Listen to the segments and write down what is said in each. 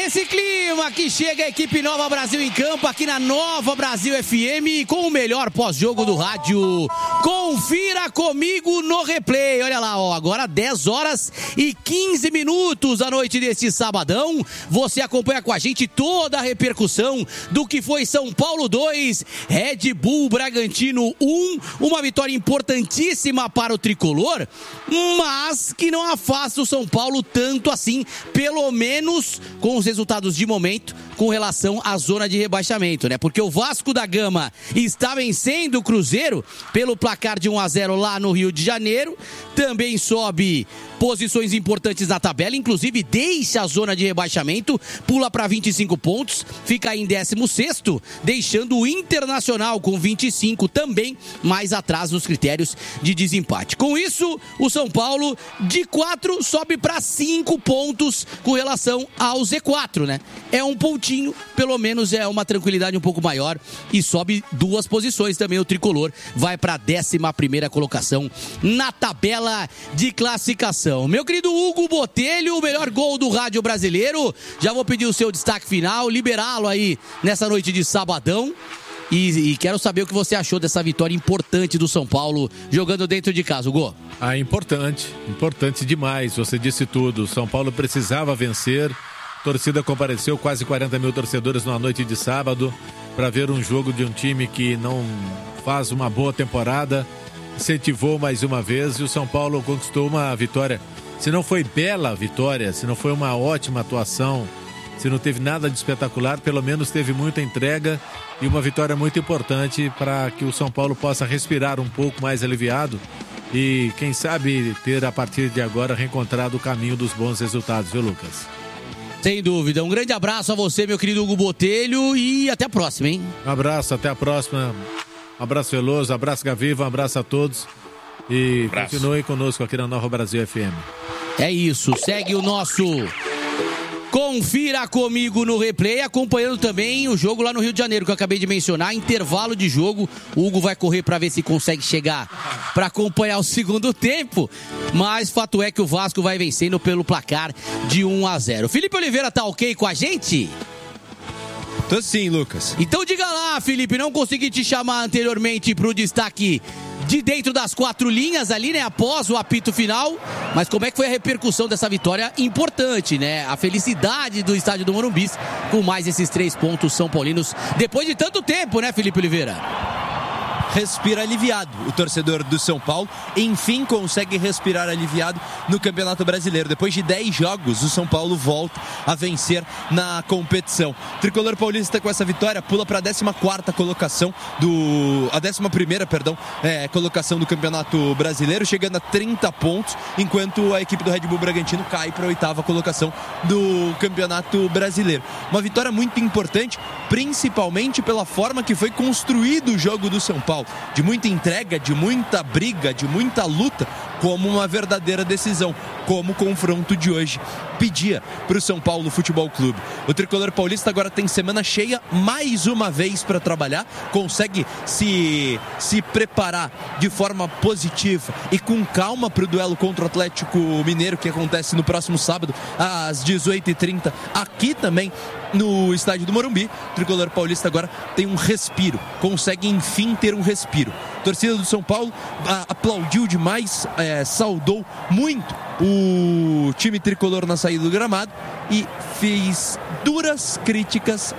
nesse clima que chega a equipe Nova Brasil em campo aqui na Nova Brasil FM com o melhor pós-jogo do rádio. Confira comigo no replay. Olha lá, ó, agora 10 horas e 15 minutos da noite deste sabadão. Você acompanha com a gente toda a repercussão do que foi São Paulo 2, Red Bull Bragantino 1. Uma vitória importantíssima para o tricolor, mas que não afasta o São Paulo tanto assim, pelo menos com os resultados de momento com relação à zona de rebaixamento, né? Porque o Vasco da Gama está vencendo o Cruzeiro pelo placar de 1-0 lá no Rio de Janeiro, também sobe posições importantes na tabela, inclusive deixa a zona de rebaixamento, pula para 25 pontos, fica aí em 16º, deixando o Internacional com 25 também mais atrás nos critérios de desempate. Com isso, o São Paulo de 4 sobe para 5 pontos com relação ao Z4, né? É um pontinho, pelo menos é uma tranquilidade um pouco maior e sobe 2 posições também. O tricolor vai para a 11ª colocação na tabela de classificação. Meu querido Hugo Botelho, o melhor gol do rádio brasileiro, já vou pedir o seu destaque final, liberá-lo aí nessa noite de sabadão. E quero saber o que você achou dessa vitória importante do São Paulo jogando dentro de casa, Hugo. Importante demais, você disse tudo. O São Paulo precisava vencer, a torcida compareceu, quase 40 mil torcedores numa noite de sábado para ver um jogo de um time que não faz uma boa temporada, incentivou mais uma vez e o São Paulo conquistou uma vitória. Se não foi bela vitória, se não foi uma ótima atuação, se não teve nada de espetacular, pelo menos teve muita entrega e uma vitória muito importante para que o São Paulo possa respirar um pouco mais aliviado e, quem sabe, ter a partir de agora reencontrado o caminho dos bons resultados, viu, Lucas? Sem dúvida. Um grande abraço a você, meu querido Hugo Botelho, e até a próxima, hein? Um abraço, até a próxima. Um abraço, Veloso, um abraço, Gaviva, um abraço a todos e continue conosco aqui na Nova Brasil FM. É isso, segue o nosso Confira Comigo no replay, acompanhando também o jogo lá no Rio de Janeiro, que eu acabei de mencionar, intervalo de jogo. O Hugo vai correr para ver se consegue chegar para acompanhar o segundo tempo, mas fato é que o Vasco vai vencendo pelo placar de 1-0. Felipe Oliveira tá ok com a gente? Tô sim, Lucas. Então diga lá, Felipe, não consegui te chamar anteriormente pro destaque de dentro das 4 linhas ali, né, após o apito final, mas como é que foi a repercussão dessa vitória importante, né, a felicidade do estádio do Morumbi com mais esses 3 pontos são paulinos, depois de tanto tempo, né, Felipe Oliveira? Respira aliviado. O torcedor do São Paulo, enfim, consegue respirar aliviado no Campeonato Brasileiro. Depois de 10 jogos, o São Paulo volta a vencer na competição. O tricolor paulista com essa vitória pula para a 14ª colocação a 11ª, perdão, colocação do Campeonato Brasileiro, chegando a 30 pontos, enquanto a equipe do Red Bull Bragantino cai para a 8ª colocação do Campeonato Brasileiro. Uma vitória muito importante, principalmente pela forma que foi construído o jogo do São Paulo. De muita entrega, de muita briga, de muita luta, como uma verdadeira decisão, como o confronto de hoje pedia para o São Paulo Futebol Clube. O tricolor paulista agora tem semana cheia mais uma vez para trabalhar, consegue se preparar de forma positiva e com calma para o duelo contra o Atlético Mineiro, que acontece no próximo sábado às 18h30 aqui também no estádio do Morumbi. O tricolor paulista agora tem um respiro, consegue enfim ter um respiro. A torcida do São Paulo aplaudiu demais, saudou muito o time tricolor na saída do gramado e fez duras críticas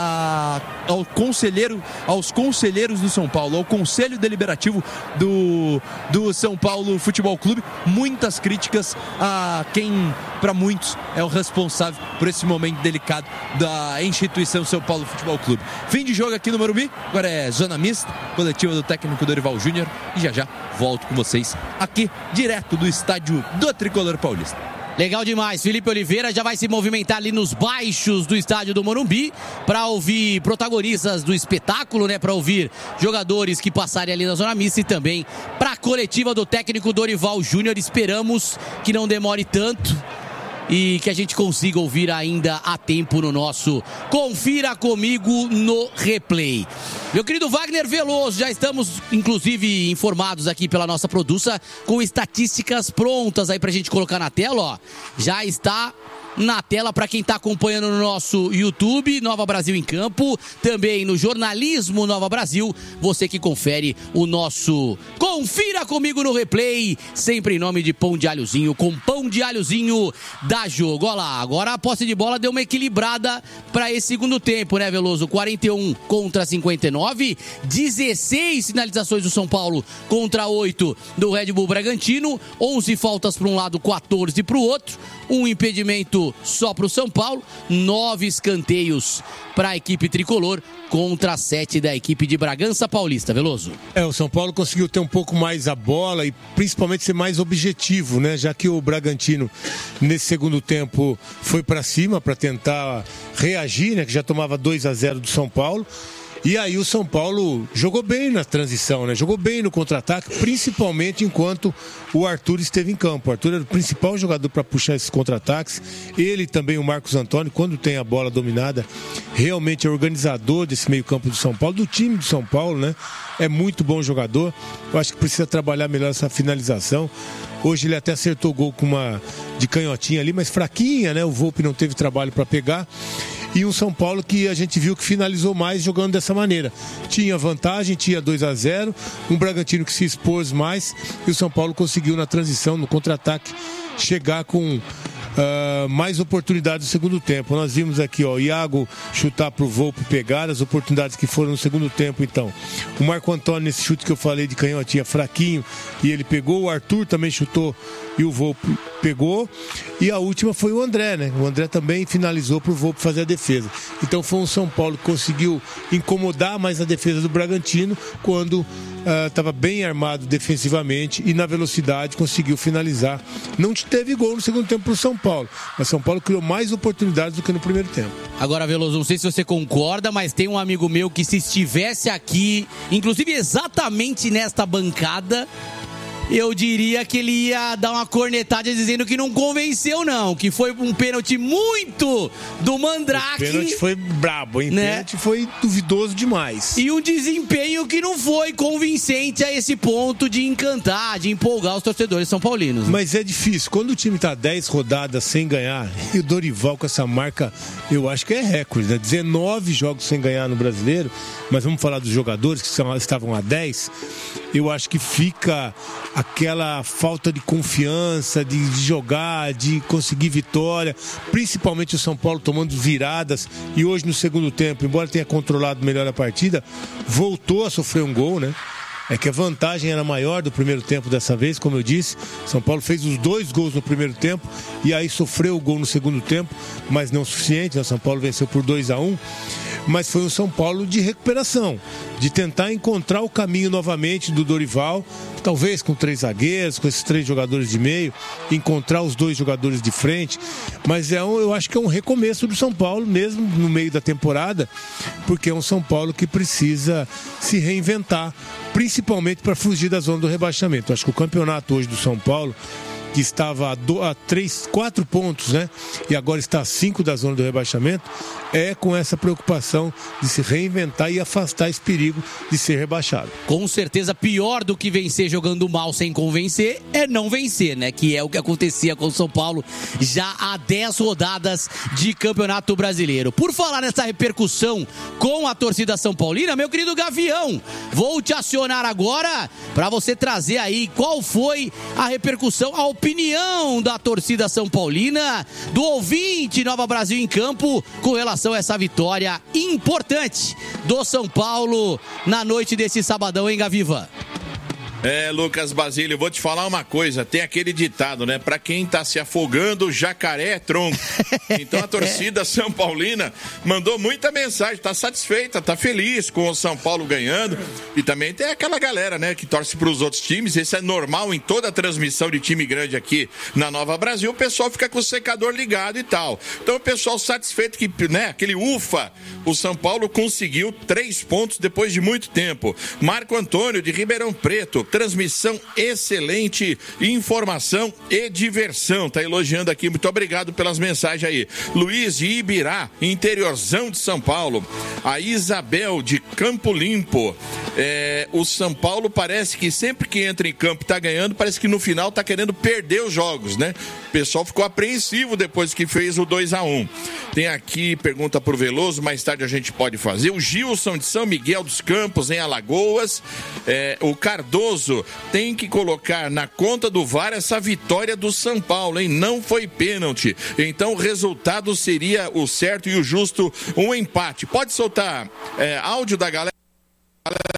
aos conselheiros do São Paulo, ao Conselho Deliberativo do São Paulo Futebol Clube. Muitas críticas a quem, para muitos, é o responsável por esse momento delicado da instituição São Paulo Futebol Clube. Fim de jogo aqui no Morumbi, agora é zona mista, coletiva do técnico Dorival Júnior, e já volto com vocês aqui, direto do estádio do Tricolor Paulista. Legal demais, Felipe Oliveira já vai se movimentar ali nos baixos do estádio do Morumbi para ouvir protagonistas do espetáculo, né, para ouvir jogadores que passarem ali na zona mista e também para a coletiva do técnico Dorival Júnior. Esperamos que não demore tanto e que a gente consiga ouvir ainda a tempo no nosso Confira Comigo no replay. Meu querido Wagner Veloso, já estamos inclusive informados aqui pela nossa produção com estatísticas prontas aí pra gente colocar na tela, ó. Já está na tela para quem está acompanhando no nosso YouTube, Nova Brasil em Campo, também no Jornalismo Nova Brasil, você que confere o nosso Confira Comigo no Replay, sempre em nome de Pão de Alhozinho, com Pão de Alhozinho da Jogo. Olha lá, agora a posse de bola deu uma equilibrada para esse segundo tempo, né, Veloso? 41 contra 59, 16 finalizações do São Paulo contra 8 do Red Bull Bragantino, 11 faltas para um lado, 14 para o outro, um impedimento só para o São Paulo, 9 escanteios para a equipe tricolor contra 7 da equipe de Bragança Paulista. Veloso. O São Paulo conseguiu ter um pouco mais a bola e principalmente ser mais objetivo, né? Já que o Bragantino nesse segundo tempo foi para cima para tentar reagir, né? Que já tomava 2-0 do São Paulo. E aí o São Paulo jogou bem na transição, né? Jogou bem no contra-ataque, principalmente enquanto o Arthur esteve em campo. O Arthur era o principal jogador para puxar esses contra-ataques. Ele também, o Marcos Antônio, quando tem a bola dominada, realmente é organizador desse meio-campo do São Paulo, do time do São Paulo, né? É muito bom jogador. Eu acho que precisa trabalhar melhor essa finalização. Hoje ele até acertou o gol com uma de canhotinha ali, mas fraquinha, né? O Volpi não teve trabalho para pegar. E um São Paulo que a gente viu que finalizou mais jogando dessa maneira. Tinha vantagem, tinha 2-0, um Bragantino que se expôs mais e o São Paulo conseguiu na transição, no contra-ataque, chegar com mais oportunidades no segundo tempo. Nós vimos aqui, o Iago chutar pro Volpi pegar, as oportunidades que foram no segundo tempo, então. O Marco Antônio, nesse chute que eu falei de canhotinha, fraquinho, e ele pegou. O Arthur também chutou e o Volpi pegou. E a última foi o André, né? O André também finalizou pro Volpi fazer a defesa. Então foi um São Paulo que conseguiu incomodar mais a defesa do Bragantino quando estava bem armado defensivamente e na velocidade conseguiu finalizar. Não teve gol no segundo tempo pro São Paulo, mas São Paulo criou mais oportunidades do que no primeiro tempo. Agora, Veloso, não sei se você concorda, mas tem um amigo meu que se estivesse aqui, inclusive exatamente nesta bancada, eu diria que ele ia dar uma cornetada dizendo que não convenceu, não. Que foi um pênalti muito do Mandrake. O pênalti foi brabo, hein? Né? O pênalti foi duvidoso demais. E um desempenho que não foi convincente a esse ponto de encantar, de empolgar os torcedores são paulinos. Né? Mas é difícil. Quando o time tá 10 rodadas sem ganhar, e o Dorival com essa marca, eu acho que é recorde, né? 19 jogos sem ganhar no Brasileiro, mas vamos falar dos jogadores que estavam a 10, eu acho que fica aquela falta de confiança, de jogar, de conseguir vitória, principalmente o São Paulo tomando viradas, e hoje no segundo tempo, embora tenha controlado melhor a partida, voltou a sofrer um gol, né? É que a vantagem era maior do primeiro tempo dessa vez, como eu disse. São Paulo fez os 2 gols no primeiro tempo e aí sofreu o gol no segundo tempo, mas não o suficiente, né? São Paulo venceu por 2-1. Mas foi um São Paulo de recuperação, de tentar encontrar o caminho novamente do Dorival, talvez com 3 zagueiros, com esses 3 jogadores de meio, encontrar os 2 jogadores de frente. Mas eu acho que é um recomeço do São Paulo, mesmo no meio da temporada, porque é um São Paulo que precisa se reinventar, principalmente para fugir da zona do rebaixamento. Acho que o campeonato hoje do São Paulo, que estava a 4 pontos, né? E agora está a 5 da zona do rebaixamento, é com essa preocupação de se reinventar e afastar esse perigo de ser rebaixado. Com certeza, pior do que vencer jogando mal sem convencer é não vencer, né? Que é o que acontecia com o São Paulo já há 10 rodadas de Campeonato Brasileiro. Por falar nessa repercussão com a torcida São Paulina, meu querido Gavião, vou te acionar agora para você trazer aí qual foi a repercussão, a opinião da torcida São Paulina, do ouvinte Nova Brasil em Campo, com relação a essa vitória importante do São Paulo na noite desse sabadão, hein, Gaviva? Lucas Basílio, vou te falar uma coisa, tem aquele ditado, né? Pra quem tá se afogando, jacaré é tronco. Então a torcida São Paulina mandou muita mensagem, tá satisfeita, tá feliz com o São Paulo ganhando. E também tem aquela galera, né, que torce pros outros times, isso é normal em toda a transmissão de time grande aqui na Nova Brasil, o pessoal fica com o secador ligado e tal. Então o pessoal satisfeito que, né, aquele ufa, o São Paulo conseguiu 3 pontos depois de muito tempo. Marco Antônio de Ribeirão Preto, transmissão excelente, informação e diversão. Tá elogiando aqui, muito obrigado pelas mensagens aí. Luiz de Ibirá, interiorzão de São Paulo. A Isabel de Campo Limpo. O São Paulo parece que sempre que entra em campo e tá ganhando, parece que no final tá querendo perder os jogos, né? O pessoal ficou apreensivo depois que fez o 2-1. Tem aqui pergunta pro Veloso, mais tarde a gente pode fazer. O Gilson de São Miguel dos Campos, em Alagoas. O Cardoso tem que colocar na conta do VAR essa vitória do São Paulo, hein? Não foi pênalti. Então o resultado seria o certo e o justo, um empate. Pode soltar áudio da galera